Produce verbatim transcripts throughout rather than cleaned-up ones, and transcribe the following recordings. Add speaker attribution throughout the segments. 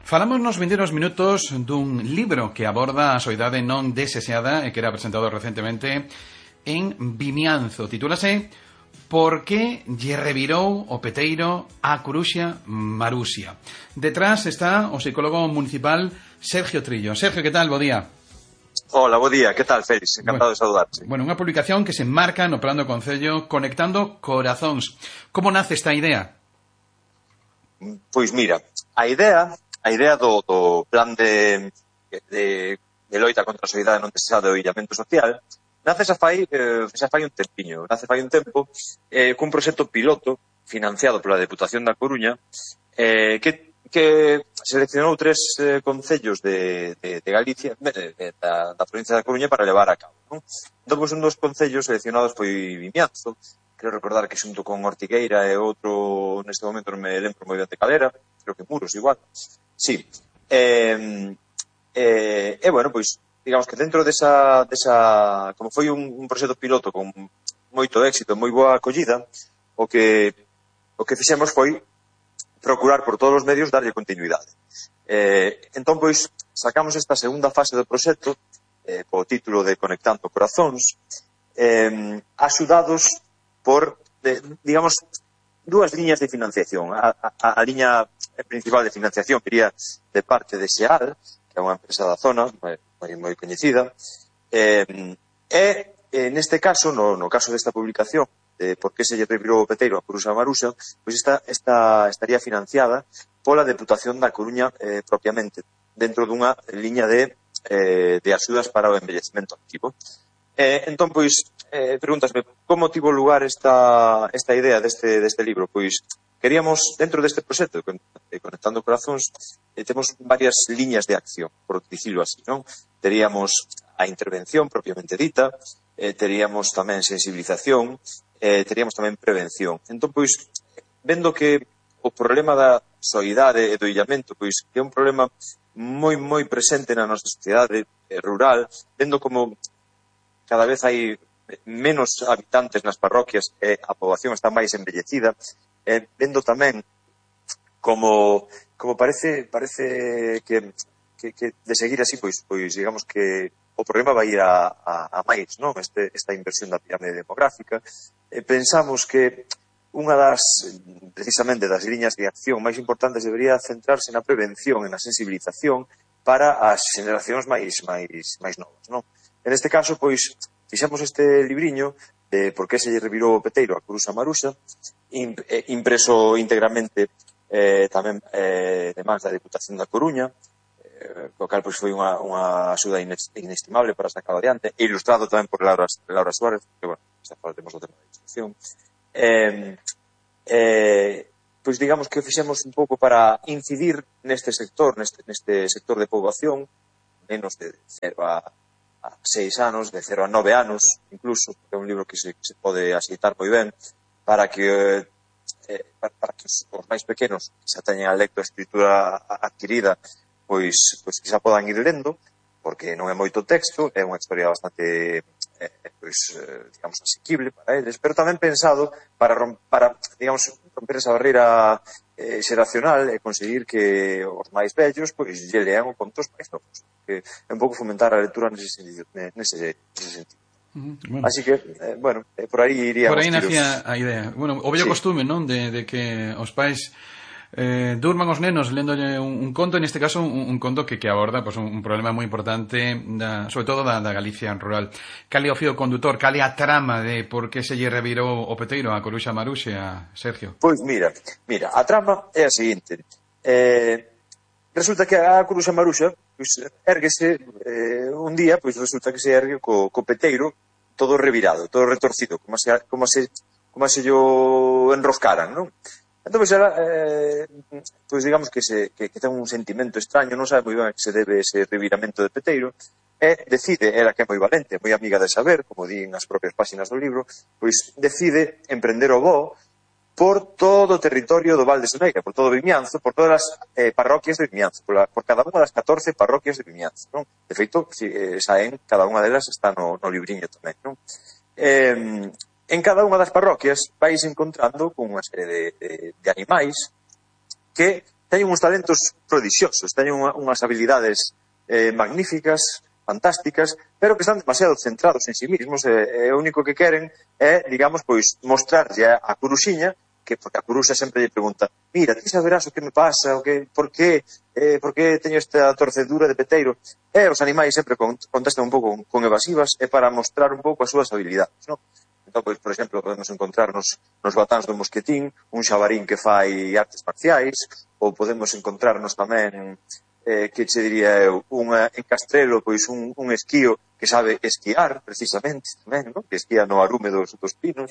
Speaker 1: Falamos nos vindeiros minutos dun libro que aborda a soidade non desexada e que era presentado recentemente en Vimianzo. Titúlase Por que lle revirou o peteiro a Coruxa Marusia. Detrás está o psicólogo municipal Sergio Trillo. Sergio, que tal? Bo día.
Speaker 2: Hola, bo día. Que tal, Félix? Encantado bueno, de saudarte.
Speaker 1: Bueno, unha publicación que se enmarca no Plan do Concello Conectando Corazóns. Como nace esta idea?
Speaker 2: Pois mira, a idea... A idea do, do plan de, de, de loita contra a soidade non desexada e o illamento social nace xa fai, eh, xa fai un tempiño, nace fai un tempo eh, cun proxecto piloto financiado pola Deputación da Coruña eh, que, que seleccionou tres eh, concellos de, de, de Galicia, de, de, da, da provincia da Coruña para levar a cabo. Non? Entón, pois, un dos concellos seleccionados foi Vimianzo, quero recordar que xunto con Ortigueira e outro, neste momento non me lembro moi ben de calera, creo que Muros igual. Sí. Eh, eh, e, bueno, pois, digamos que dentro desa, desa como foi un, un proxecto piloto con moito éxito, moi boa acollida, o que o que fixemos foi procurar por todos os medios darlle continuidade. Eh, entón, pois, sacamos esta segunda fase do proxecto, eh, co título de Conectando Corazóns, eh, axudados por, de, digamos, dúas liñas de financiación. A, a, a liña principal de financiación quería de parte de SEAL, que é unha empresa da zona, moi, moi coñecida, e, e neste caso, no, no caso desta publicación, de por que se lle revirou o peteiro a Coruxa Maruxa, pois esta, esta estaría financiada pola Deputación da Coruña eh, propiamente, dentro dunha liña de, eh, de axudas para o envellecemento activo. Eh, entón, pois, eh, pregúntasme, como tivo lugar esta, esta idea deste, deste libro? Pois, queríamos, dentro deste proxecto de Conectando Corazóns, eh, temos varias liñas de acción, por dicilo así, non? Teríamos a intervención propiamente dita, eh, teríamos tamén sensibilización, eh, teríamos tamén prevención. Entón, pois, vendo que o problema da soidade e do illamento, pois, que é un problema moi, moi presente na nosa sociedade eh, rural, vendo como cada vez hai menos habitantes nas parroquias e a poboación está máis envellecida, e vendo tamén como, como parece parece que, que, que de seguir así, pois, pois digamos que o problema vai ir a, a, a máis, non? Este, esta inversión da pirámide demográfica. E pensamos que unha das, precisamente, das liñas de acción máis importantes debería centrarse na prevención e na sensibilización para as xeracións máis, máis, máis novas, non? En este caso, pois, fixemos este libriño de por que se lle revirou o peteiro a Coruxa Maruxa, impreso íntegramente eh, tamén eh, de mans da Deputación da Coruña, eh, co cal pois, foi unha, unha axuda inestimable para sacar adiante, e ilustrado tamén por Laura, Laura Suárez, que, bueno, xa falaremos do tema da ilustración. Eh, eh, pois, digamos que fixemos un pouco para incidir neste sector, neste, neste sector de poboación, menos de cero a a seis anos, de cero a nove anos, incluso, porque é un libro que se, que se pode axeitar moi ben, para que, eh, para, para que os, os máis pequenos que xa teñen a lecto a escritura adquirida, pois, pois que xa podan ir lendo, porque non é moito texto, é unha historia bastante, eh, pois, eh, digamos, asequible para eles, pero tamén pensado para, para digamos, romper esa barreira eh, xeracional e conseguir que os máis vellos, pois, lle lean o contos máis novos. Que é un pouco fomentar a lectura nese, nese, nese sentido. Uh-huh. Bueno. Así que, eh, bueno, eh, por aí iríamos.
Speaker 1: Por aí nacía a idea. Bueno, o bello sí. costume, non? De, de que os pais eh, durman os nenos lendolle un, un conto, en este caso un, un conto que, que aborda pues, un, un problema moi importante, da, sobre todo da, da Galicia rural. Cal é o fío condutor, cal é a trama de por que se lle revirou o peteiro a Coruxa Maruxa, Sergio?
Speaker 2: Pois mira, mira, a trama é a seguinte. Eh, resulta que a Coruxa Maruxa pois, érguese eh, un día, pois resulta que se ergue co, co peteiro todo revirado, todo retorcido, como se, como se, como se yo enroscaran, non? Entón, pois, ela, eh, pois digamos que, se, que, que ten un sentimento extraño, non sabe moi ben a que se debe ese reviramento de peteiro, e decide, ela que é moi valente, moi amiga de saber, como din as propias páxinas do libro, pois decide emprender o voo por todo o territorio do Val de Soneira, por todo Vimianzo, por todas as eh, parroquias de Vimianzo, por, la, por cada unha das catorce parroquias de Vimianzo, non? De feito, si, eh, saen, cada unha delas está no, no libriño tamén, non? Eh, en cada unha das parroquias vais encontrando con unha serie de, de, de animais que teñen uns talentos prodixiosos, teñen unha, unhas habilidades eh, magníficas, fantásticas, pero que están demasiado centrados en sí mismos, e, e o único que queren é, digamos, pois mostrarlle a curuxiña, que porque a curuxa sempre lle pregunta, mira, ti saberás o que me pasa, o que, por que, eh, por que teño esta torcedura de peteiro, e os animais sempre contestan un pouco con, con evasivas, e para mostrar un pouco as súas habilidades, non? Entón, pois, por exemplo, podemos encontrarnos nos batáns do mosquetín un xabarín que fai artes marciais, ou podemos encontrarnos tamén eh, que che diría eu, unha, en Castrelo, pois un, un esquío que sabe esquiar, precisamente, tamén, non? Que esquía no arume dos, dos pinos,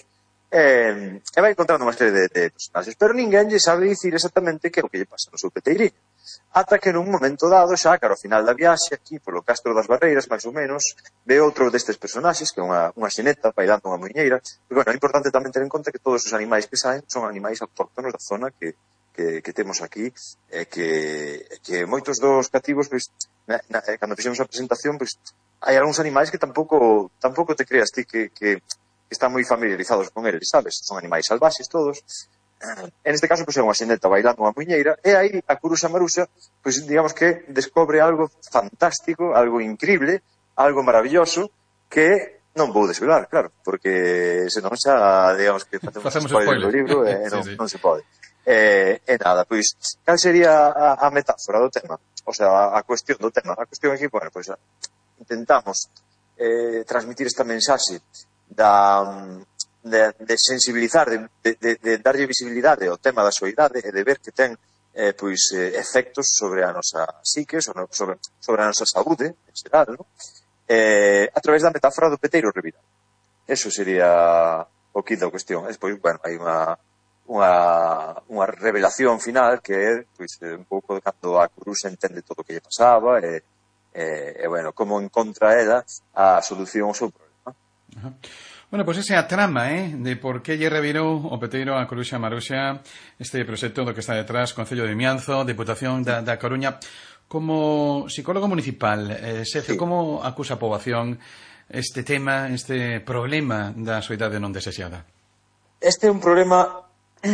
Speaker 2: e, e vai encontrando unha serie de, de personaxes, pero ninguén lle sabe dicir exactamente que é o que lle pasa no seu peteirinho. Ata que nun momento dado, xa, cara ao final da viaxe, aquí, polo Castro das Barreiras, máis ou menos, ve outro destes personaxes, que é unha, unha xeneta bailando unha muiñeira, e, bueno, é importante tamén ter en conta que todos os animais que saen son animais autóctonos da zona que Que, que temos aquí, e que, que moitos dos cativos, pois, na, na, cando fixemos a presentación, pois, hai algúns animais que tampouco tampouco te creas ti que, que, que están moi familiarizados con eles, sabes? Son animais salvaxes todos. En este caso, pois, é unha xeneta bailando unha muiñeira, e aí a Curuxa Maruxa, pois, digamos que descobre algo fantástico, algo increíble, algo maravilloso, que non vou desvelar, claro, porque senón xa, digamos que facemos spoiler do libro e non, sí, sí. non se pode. E, e nada, pois, cal sería a, a metáfora do tema? O sea, a, a cuestión do tema. A cuestión aquí, bueno, pois, intentamos eh, transmitir esta mensaxe da, de, de sensibilizar, de, de, de darlle visibilidade ao tema da soidade e de ver que ten eh, pois, eh, efectos sobre a nosa psique, sobre, sobre, sobre a nosa saúde, en xeral, ¿no? eh, a través da metáfora do peteiro revirado. Eso sería o kit da cuestión. Despois, bueno, hai unha unha, unha revelación final que é pois, un pouco cando a Curuxa entende todo o que lle pasaba e, e, e bueno, como encontra ela a solución ao seu problema.
Speaker 1: Ajá. Bueno, pois pues esa é a trama, eh, de por que lle revirou o peteiro a Curuxa Maruxa, este proxecto do que está detrás, Concello de Vimianzo, Deputación da, da Coruña. Como psicólogo municipal, eh, Xefe, sí. Como acusa a poboación este tema, este problema da soidade non desexada?
Speaker 2: Este é un problema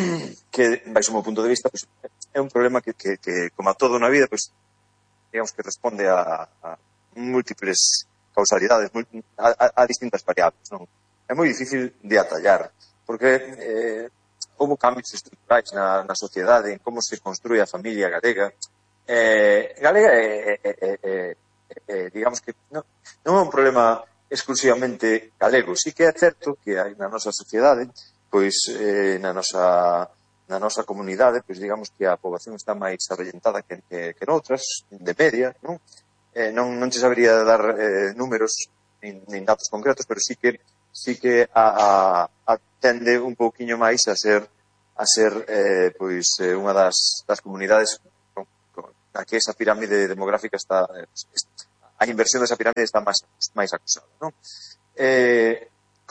Speaker 2: que, baixo o meu punto de vista, pues, é un problema que, que, que, como a todo na vida, pues, digamos que responde a, a múltiples causalidades, a, a, a distintas variables, non? É moi difícil de atallar, porque eh, houve cambios estruturais na, na sociedade, en como se construe a familia galega. Eh, galega é, é, é, é, é, digamos que non, non é un problema exclusivamente galego, sí que é certo que hai na nosa sociedade, pois eh, na nosa na nosa comunidade, pois digamos que a poboación está máis avellentada que, que, que noutras, de media, non? Eh, non, non te sabería dar eh, números nin, nin datos concretos, pero sí que sí que a, a, a tende un pouquiño máis a ser a ser eh, pois eh, unha das, das comunidades con, con, na que esa pirámide demográfica está eh, a inversión desa pirámide está máis, máis acusada, non? Eh,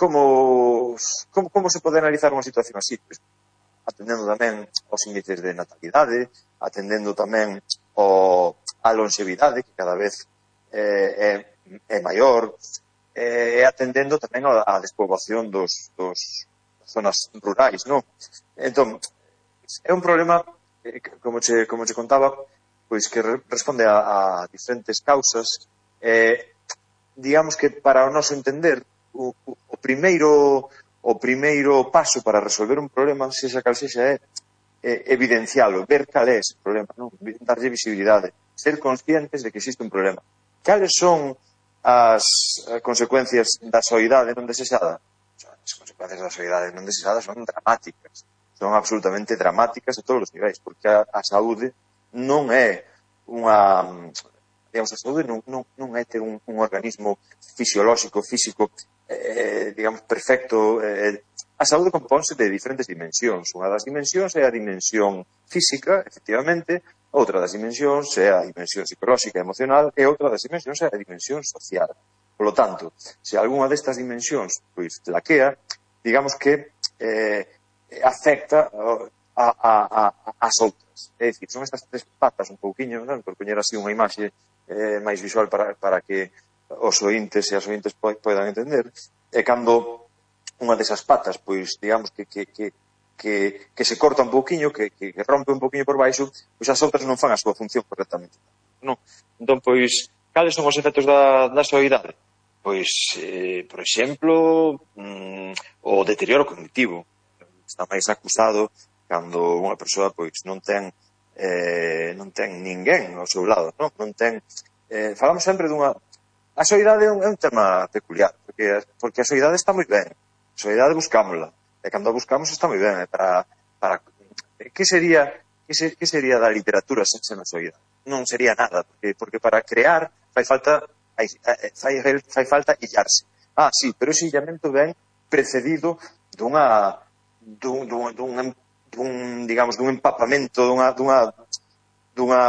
Speaker 2: Como, como, como se pode analizar unha situación así? Pues, atendendo tamén aos índices de natalidade, atendendo tamén ao, a longevidade, que cada vez eh, é, é maior, e eh, atendendo tamén a, a despoboación dos, dos zonas rurais, non? Entón, é un problema, eh, como che, como che contaba, pois que re, responde a, a diferentes causas. Eh, digamos que para o noso entender, O, o primeiro o primeiro paso para resolver un problema, sexa cal sexa, é, é evidencialo, ver cal é ese problema, non? Darlle visibilidade, ser conscientes de que existe un problema. Cales son as consecuencias da soidade non desexada? As consecuencias da soidade non desexada son dramáticas, son absolutamente dramáticas a todos os niveis, porque a, a saúde non é unha... digamos, a saúde non, non, non é ter un, un organismo fisiolóxico, físico, eh, digamos, perfecto. Eh, a saúde compónse de diferentes dimensións. Unha das dimensións é a dimensión física, efectivamente, outra das dimensións é a dimensión psicolóxica e emocional, e outra das dimensións é a dimensión social. Por lo tanto, se algunha destas dimensións pois laquea, digamos que eh, afecta a, a, a, as outras. É dicir, son estas tres patas un pouquiño, non? Por poñer así unha imaxe eh, máis visual para, para que os ointes e as ointes poidan entender, e cando unha desas patas, pois, digamos, que, que, que, que, que se corta un pouquiño, que, que, que rompe un pouquiño por baixo, pois as outras non fan a súa función correctamente. Non? Entón, pois, cales son os efectos da, da soidade? Pois, eh, por exemplo, mm, o deterioro cognitivo. Está máis acusado cando unha persoa pois non ten eh, non ten ninguén ao seu lado, non, non ten eh, falamos sempre dunha a soidade é un, é un tema peculiar, porque, porque a soidade está moi ben, a soidade buscámola, e cando a buscamos está moi ben, para, para que sería que, se, que sería da literatura sen sen a soidade? Non sería nada, porque, porque para crear fai falta fai, fai falta illarse. Ah, sí, pero ese illamento ven precedido dunha dun, dun, dun, dun digamos, dun empapamento dunha dunha dunha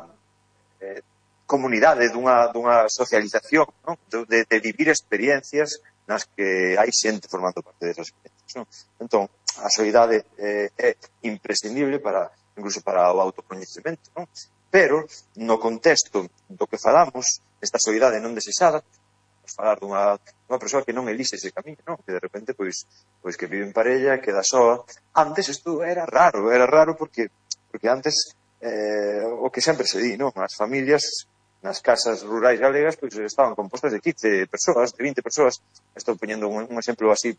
Speaker 2: eh, comunidade, dunha, dunha socialización, non? De, de vivir experiencias nas que hai xente formando parte desas experiencias, non? Entón, a soidade eh, é imprescindible para, incluso para o autocoñecemento, non? Pero, no contexto do que falamos, esta soidade non desexada, vamos falar dunha, dunha persoa que non elixe ese camiño, non? Que de repente, pois, pois que vive en parella, queda soa. Antes isto era raro, era raro porque, porque antes, eh, o que sempre se di, non? As familias nas casas rurais galegas pois estaban compostas de quince persoas, de vinte persoas. Estou poñendo un, un exemplo así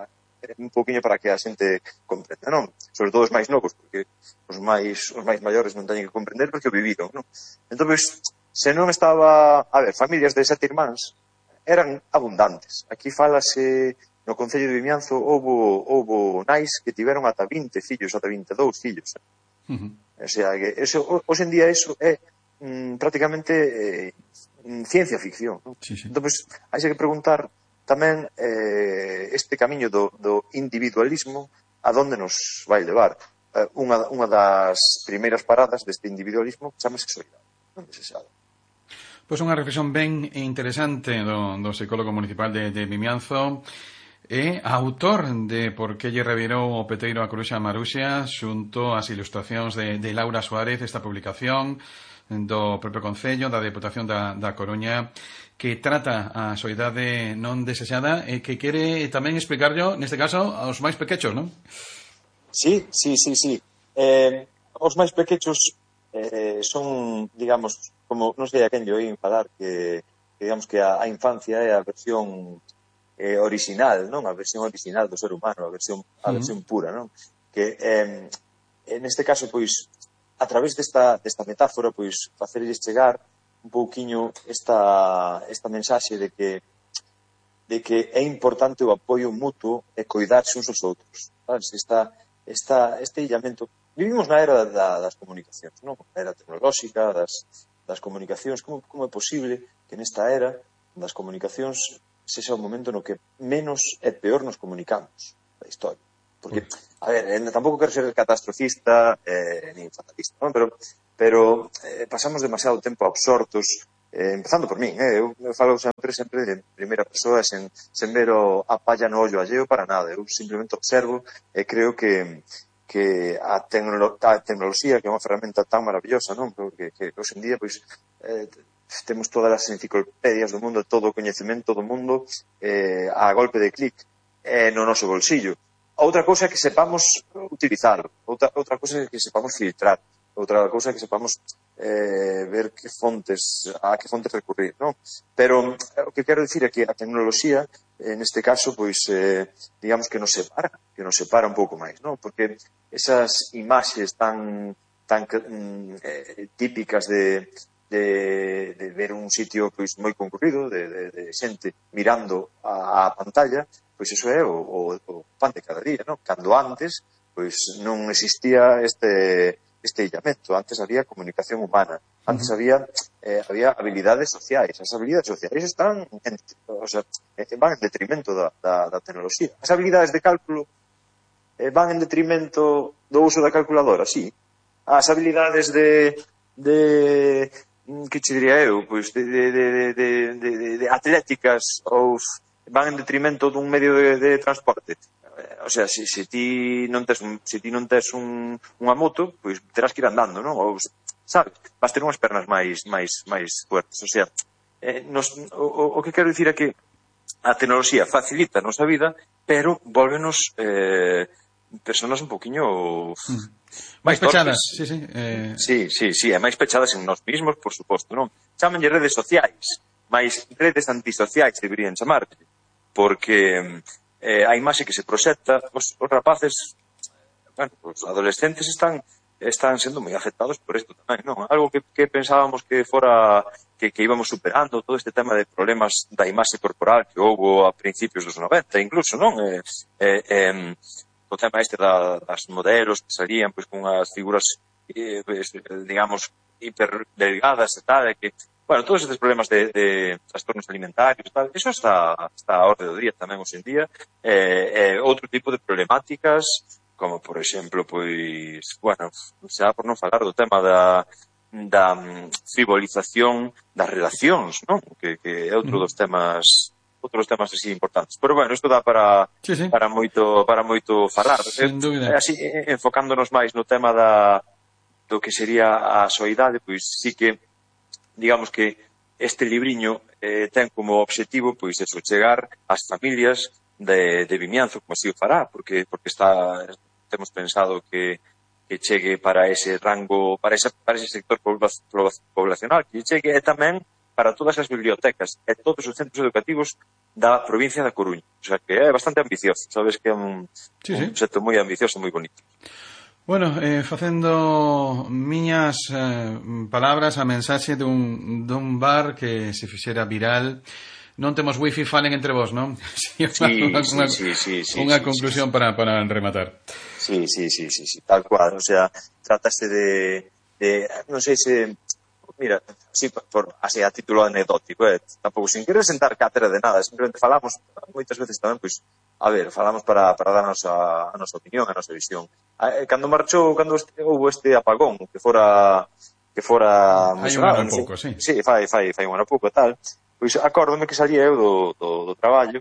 Speaker 2: un pouquiño para que a xente comprenda, non? Sobre todo os máis novos, porque os máis os máis maiores non teñen que comprender porque o viviron, non? Entón, pois, se non estaba, a ver, familias de sete irmáns eran abundantes. Aquí falase no Concello de Vimianzo houbo houbo nais que tiveron ata vinte fillos, ata vinte e dous fillos. Uh-huh. O sea, que eso hoxe en día eso é Mm, prácticamente eh, ciencia ficción, ¿no? Sí, sí. Entón, pues, hai que preguntar tamén eh, este camiño do, do individualismo a donde nos vai levar. Eh, unha, unha das primeiras paradas deste individualismo chamase soidade, non desexado.
Speaker 1: Pois unha reflexión ben interesante do, do psicólogo municipal de, de Vimianzo e autor de Por que lle revirou o peteiro a Coruxa Maruxa xunto ás ilustracións de, de Laura Suárez, esta publicación do propio Concello, da Deputación da, da Coruña, que trata a soidade non desexada e que quere tamén explicarlo, neste caso, aos máis pequechos, non?
Speaker 2: Sí, sí, sí, sí. Eh, os máis pequechos eh, son, digamos, como non sei a quen lle oín falar, que, que digamos que a, a infancia é a versión eh, original, non? A versión original do ser humano, a versión, a versión uh-huh. pura, non? Que, eh, neste caso, pois, a través desta, desta metáfora, pois, facerlles chegar un pouquiño esta, esta mensaxe de que de que é importante o apoio mutuo e coidarse uns aos outros. Sabes? Esta, esta, este illamento. Vivimos na era da, das comunicacións, non? Na era tecnolóxica, das, das comunicacións. Como, como é posible que nesta era das comunicacións sexa o momento no que menos e peor nos comunicamos da historia? Porque, a ver, eh, tampouco quero ser catastrofista eh, ni fatalista, non? Pero, pero eh, pasamos demasiado tempo absortos, eh, empezando por min, eh, eu, eu falo sempre, sempre de primeira persoa, sen, sen ver o, a palla no ollo alleo para nada. Eu simplemente observo e creo que, que a, tecnolo, a tecnoloxía, que é unha ferramenta tan maravillosa, non? Porque que, hoxe en día, pois, eh, temos todas as enciclopedias do mundo, todo o coñecemento do mundo eh, a golpe de clic eh, no noso bolsillo. Outra cousa é que sepamos utilizarlo, outra, outra cousa é que sepamos filtrar, outra cousa é que sepamos eh, ver que fontes, a que fontes recurrir, non? Pero o que quero dicir é que a tecnoloxía, eh, neste caso, pois, eh, digamos que nos separa, que nos separa un pouco máis, non? Porque esas imaxes tan, tan eh, típicas de, de, de ver un sitio pois moi concurrido, de, de, de xente mirando a, a pantalla, pois iso é o, o, o pan de cada día, non? Cando antes, pois non existía este, este illamento, antes había comunicación humana, antes uh-huh. había eh, había habilidades sociais, as habilidades sociais están en, o sea, van en detrimento da, da, da tecnoloxía. As habilidades de cálculo eh, van en detrimento do uso da calculadora, sí. As habilidades de, de que che diría eu, pois de, de, de, de, de, de, de atléticas ou van en detrimento dun medio de, de transporte. O sea, se, se ti non tes, se ti non tes un, unha moto, pois terás que ir andando, non? Ou, sabes? Vas ter unhas pernas máis máis máis fuertes. O sea, eh, nos, o, o que quero dicir é que a tecnoloxía facilita a nosa vida, pero volvenos eh, personas un poquinho
Speaker 1: Mm.
Speaker 2: máis
Speaker 1: Máis pechadas,
Speaker 2: torpes.
Speaker 1: sí, sí. Eh...
Speaker 2: Sí, sí, sí, e máis pechadas en nós mesmos, por suposto, non? Chámanlle redes sociais, máis redes antisociais deberían chamar, porque eh, a imaxe que se proxecta, os, os rapaces, bueno, os adolescentes están están sendo moi afectados por isto tamén, non? Algo que, que pensábamos que fora que, que íbamos superando, todo este tema de problemas da imaxe corporal que houbo a principios dos noventa, incluso, non? Eh, eh, eh, o tema este da, das modelos que salían pois con as figuras eh, pues, digamos hiper delgadas e tal, e que, bueno, todos estes problemas de, de trastornos alimentarios e tal, eso está, está a orde do día tamén hoxe en día, eh, eh, outro tipo de problemáticas como, por exemplo, pois, bueno, xa por non falar do tema da, da frivolización das relacións, non? Que, que é outro dos temas, outros temas así importantes. Pero, bueno, isto dá para,
Speaker 1: sí, sí.
Speaker 2: para moito, para moito falar.
Speaker 1: Sin dúbida.
Speaker 2: Así, enfocándonos máis no tema da, do que sería a soidade, pois sí que, digamos que este libriño eh, ten como obxectivo, pois, eso, chegar ás familias de, de Vimianzo, como así o fará, porque, porque está... temos pensado que, que chegue para ese rango, para, esa, para ese sector poblacional, que chegue e tamén para todas as bibliotecas e todos os centros educativos da provincia da Coruña. O sea, que é bastante ambicioso, sabes que é un,
Speaker 1: sí,
Speaker 2: un
Speaker 1: sí.
Speaker 2: proxecto moi ambicioso, moi bonito.
Speaker 1: Bueno, eh, facendo miñas eh, palabras a mensaxe dun, dun bar que se fixera viral. Non temos wifi, falen entre vos, non?
Speaker 2: Sí,
Speaker 1: unha,
Speaker 2: sí,
Speaker 1: unha,
Speaker 2: sí, sí, sí,
Speaker 1: unha
Speaker 2: sí,
Speaker 1: conclusión
Speaker 2: sí.
Speaker 1: para, para rematar.
Speaker 2: Sí, sí, sí, sí, sí, tal cual. O sea, trátase de, de non sei se, mira, así, por, así a título anecdótico, eh, tampouco sin querer sentar cátedra de nada, simplemente falamos, moitas veces tamén, pois, a ver, falamos para, para darnos a, a nosa opinión, a nosa visión. A, cando marchou, cando este, houve este apagón, que fora, que fora...
Speaker 1: Hai un ano e pouco, sí.
Speaker 2: Sí, fai, fai, fai un ano e pouco, tal. Pois acórdome que salía eu do, do, do traballo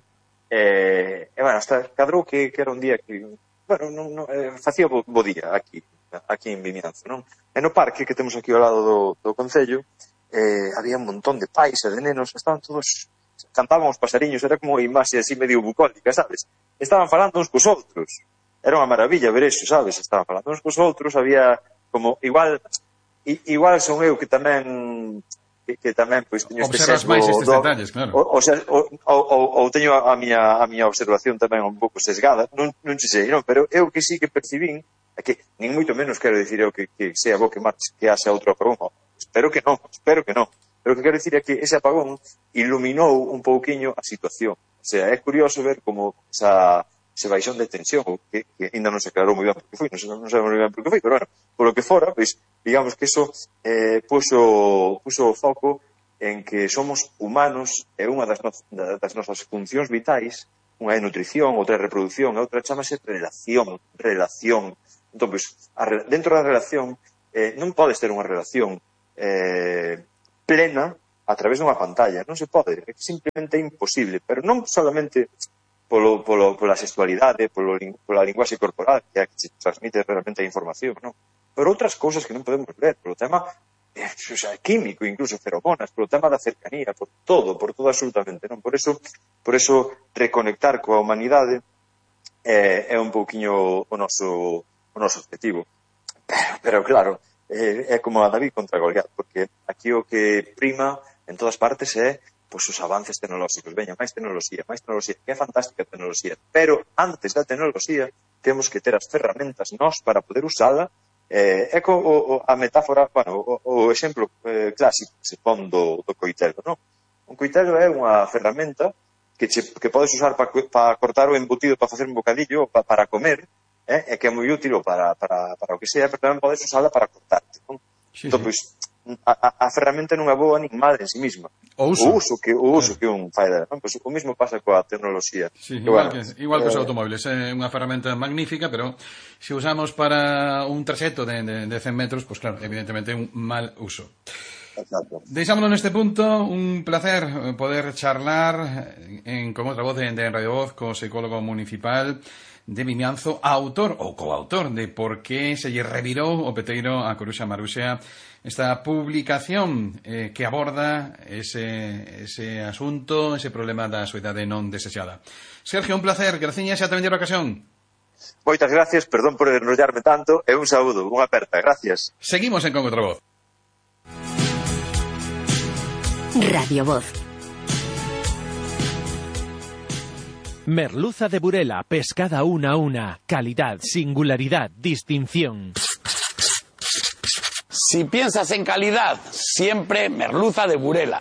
Speaker 2: e, e bueno, hasta cadrou que, que era un día que, bueno, non, non, eh, facía bo, bo día aquí, aquí en Vimianzo, non? E no parque que temos aquí ao lado do, do concello eh, había un montón de pais e de nenos, estaban todos, cantaban os pasariños, era como imaxe así medio bucólica, sabes? Estaban falando uns cos outros, era unha maravilla ver eso, sabes? Estaban falando uns cos outros, había como, igual, igual son eu que tamén... que, que tamén pois teño este
Speaker 1: observas
Speaker 2: sesgo
Speaker 1: máis estes
Speaker 2: do,
Speaker 1: detalles, claro.
Speaker 2: O, o, o, o, o teño a miña a miña observación tamén un pouco sesgada, non non sei, non, pero eu que sí que percibín é que nin moito menos quero dicir eu que, que sea bo que marche que haxa outro apagón. Espero que non, espero que non. Pero o que quero dicir é que ese apagón iluminou un pouquiño a situación. O sea, é curioso ver como esa ese baixón de tensión, que, que ainda non se aclarou moi ben porque foi, non, non sabemos moi ben porque foi, pero bueno, polo que fora, pois, digamos que eso eh, puso, puso o foco en que somos humanos e unha das, no, das nosas funcións vitais, unha é nutrición, outra é reproducción, e outra chamase relación, relación. Entón, pois, a, dentro da relación, eh, non podes ter unha relación eh, plena a través dunha pantalla, non se pode, é simplemente imposible, pero non solamente polo, polo, pola sexualidade, polo, pola linguaxe corporal, que é a que se transmite realmente a información, non? Pero outras cousas que non podemos ver, polo tema eh, o sea, químico, incluso feromonas, polo tema da cercanía, por todo, por todo absolutamente, non? Por eso, por eso reconectar coa humanidade eh, é un pouquiño o noso, o noso objetivo. Pero, pero claro, eh, é como a David contra Goliat, porque aquí o que prima en todas partes é pois os avances tecnolóxicos, veña, máis tecnoloxía, máis tecnoloxía, que é fantástica a tecnoloxía, pero antes da tecnoloxía temos que ter as ferramentas nós para poder usala, eh, é co, o, a metáfora, bueno, o, o exemplo eh, clásico que se pon do, do coitelo, non? Un coitelo é unha ferramenta que, che, que podes usar para pa cortar o embutido, para facer un bocadillo, pa, para comer, eh, e que é moi útil para, para, para o que sea, pero tamén podes usala para cortarte, non?
Speaker 1: Sí,
Speaker 2: entón,
Speaker 1: sí.
Speaker 2: Pois, a, a ferramenta non é boa nin mal en si misma.
Speaker 1: O uso.
Speaker 2: O uso que, o uso que un fai dela, non? Pois o mesmo pasa coa tecnoloxía.
Speaker 1: Sí,
Speaker 2: que,
Speaker 1: igual,
Speaker 2: bueno,
Speaker 1: que, igual que os
Speaker 2: eh,
Speaker 1: automóviles. É unha ferramenta magnífica, pero se usamos para un traxecto de, de, de cen metros, pues claro, evidentemente un mal uso.
Speaker 2: Exacto.
Speaker 1: Deixámonos neste punto, un placer poder charlar en, con outra voz de, de Radio Voz, co psicólogo municipal de Vimianzo, autor ou coautor de Por que se lle revirou o peteiro a Coruxa Maruxa, esta publicación eh, que aborda ese, ese asunto, ese problema da soidade non desexada. Sergio, un placer, graciñas e ata vendera ocasión.
Speaker 2: Moitas gracias, perdón por enrollarme tanto, e un saúdo, unha aperta, gracias.
Speaker 1: Seguimos en Con Outra Voz.
Speaker 3: Radio Voz.
Speaker 4: Merluza de Burela, pescada una a una. Calidad, singularidad, distinción.
Speaker 5: Si piensas en calidad, siempre merluza de Burela.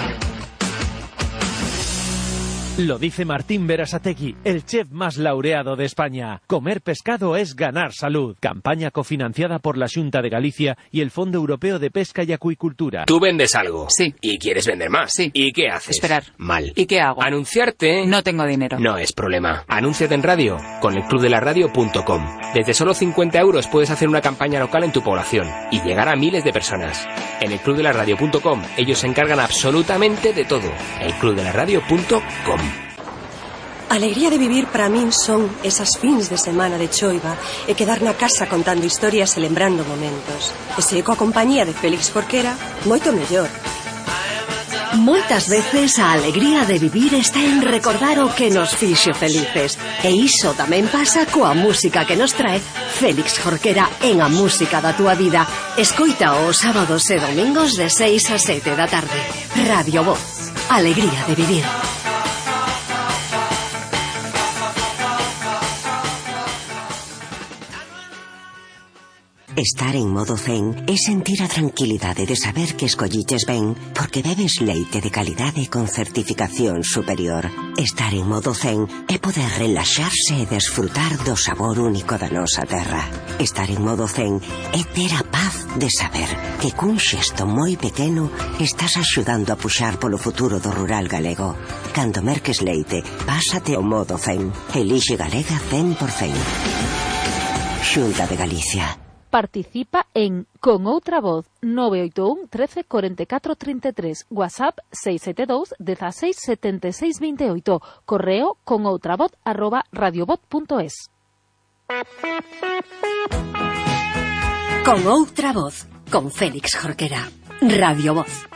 Speaker 4: Lo dice Martín Berasategui, el chef más laureado de España. Comer pescado es ganar salud. Campaña cofinanciada por la Xunta de Galicia y el Fondo Europeo de Pesca y Acuicultura.
Speaker 6: Tú vendes algo.
Speaker 7: Sí.
Speaker 6: Y quieres vender más.
Speaker 7: Sí.
Speaker 6: ¿Y qué haces?
Speaker 7: Esperar.
Speaker 6: Mal.
Speaker 7: ¿Y qué hago?
Speaker 6: Anunciarte.
Speaker 7: No tengo dinero.
Speaker 6: No es problema. Anúnciate en radio con el club de la radio punto com. Desde solo cincuenta euros puedes hacer una campaña local en tu población y llegar a miles de personas. En el club de la radio punto com ellos se encargan absolutamente de todo. el club de la radio punto com.
Speaker 8: Alegría de vivir para min son esas fins de semana de choiva e quedar na casa contando historias e lembrando momentos. E se coa compañía de Félix Jorquera, moito mellor.
Speaker 3: Moitas veces a alegría de vivir está en recordar o que nos fixo felices. E iso tamén pasa coa música que nos trae Félix Jorquera en A Música da Túa Vida. Escoita os sábados e domingos de seis a sete da tarde. Radio Voz. Alegría de vivir.
Speaker 9: Estar en modo zen é sentir a tranquilidade de saber que escolliches ben porque bebes leite de calidade con certificación superior. Estar en modo zen é poder relaxarse e desfrutar do sabor único da nosa terra. Estar en modo zen é ter a paz de saber que cun xesto moi pequeno estás axudando a puxar polo futuro do rural galego. Cando merques leite, pásate ao modo zen. Elixe Galega cen por cen. Xunta de Galicia.
Speaker 10: Participa en Con Outra Voz nove oito un, trece, cuarenta y cuatro, treinta y tres, WhatsApp seis siete dos, dieciséis, setenta y seis, veintiocho, correo conoutravoz arroba radiovoz punto es.
Speaker 3: Con Outra Voz, con Félix Jorquera. Radio Voz.